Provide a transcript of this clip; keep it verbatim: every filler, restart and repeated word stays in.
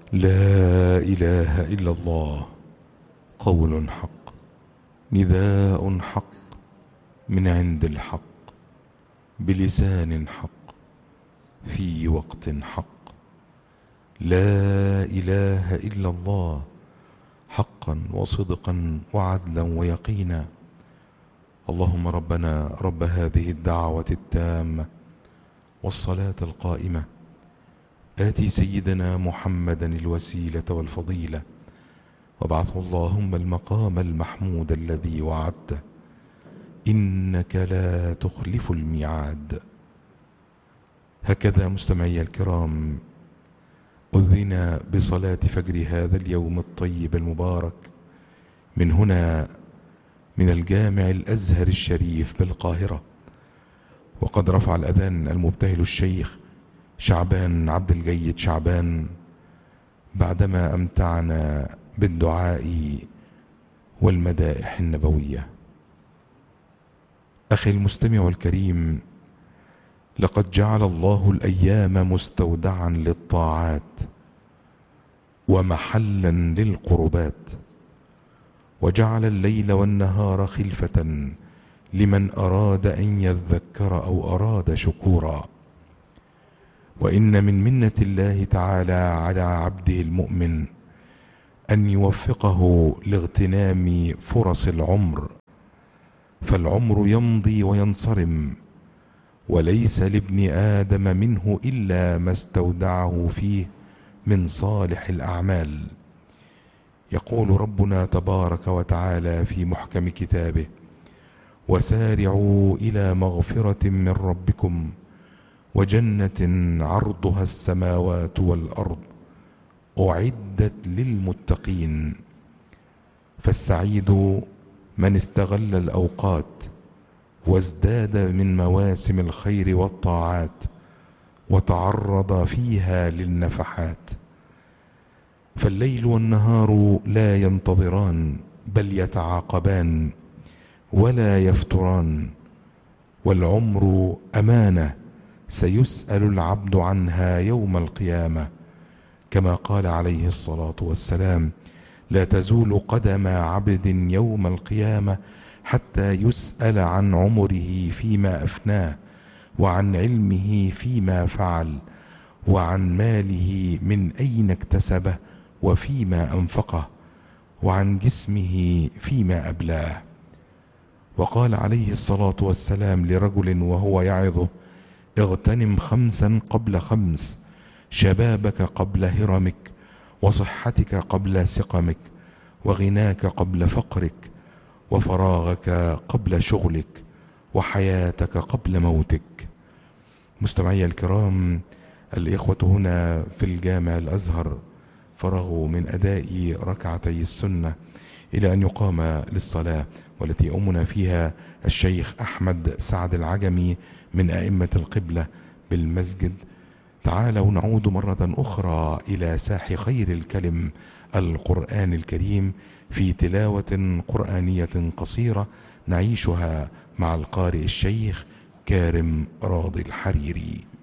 لا إله إلا الله، قول حق، نداء حق من عند الحق، بلسان حق، في وقت حق. لا إله إلا الله، حقا وصدقا وعدلا ويقينا. اللهم ربنا رب هذه الدعوة التامة والصلاة القائمة، آتي سيدنا محمدا الوسيلة والفضيلة، وابعثه اللهم المقام المحمود الذي وعدته، إنك لا تخلف الميعاد. هكذا مستمعي الكرام أذن بصلاة فجر هذا اليوم الطيب المبارك من هنا من الجامع الأزهر الشريف بالقاهرة، وقد رفع الأذان المبتهل الشيخ شعبان عبد الجيد شعبان بعدما أمتعنا بالدعاء والمدائح النبوية. أخي المستمع الكريم، لقد جعل الله الأيام مستودعا للطاعات ومحلا للقربات، وجعل الليل والنهار خلفة لمن أراد أن يذكر أو أراد شكورا. وإن من منة الله تعالى على عبده المؤمن أن يوفقه لاغتنام فرص العمر، فالعمر يمضي وينصرم، وليس لابن آدم منه إلا ما استودعه فيه من صالح الأعمال. يقول ربنا تبارك وتعالى في محكم كتابه: وسارعوا إلى مغفرة من ربكم وجنة عرضها السماوات والأرض أعدت للمتقين. فالسعيد من استغل الأوقات وازداد من مواسم الخير والطاعات وتعرض فيها للنفحات. فالليل والنهار لا ينتظران بل يتعاقبان ولا يفتران، والعمر أمانة سيسأل العبد عنها يوم القيامة، كما قال عليه الصلاة والسلام: لا تزول قدم عبد يوم القيامة حتى يسأل عن عمره فيما أفناه، وعن علمه فيما فعل، وعن ماله من أين اكتسبه وفيما أنفقه، وعن جسمه فيما أبلاه. وقال عليه الصلاة والسلام لرجل وهو يعظه: اغتنم خمسا قبل خمس، شبابك قبل هرمك، وصحتك قبل سقمك، وغناك قبل فقرك، وفراغك قبل شغلك، وحياتك قبل موتك. مستمعي الكرام، الإخوة هنا في الجامع الأزهر فرغوا من أداء ركعتي السنة إلى أن يقام للصلاة، والتي يؤمنا فيها الشيخ أحمد سعد العجمي من أئمة القبلة بالمسجد. تعالوا نعود مرة أخرى إلى ساح خير الكلم القرآن الكريم في تلاوة قرآنية قصيرة نعيشها مع القارئ الشيخ كارم راضي الحريري.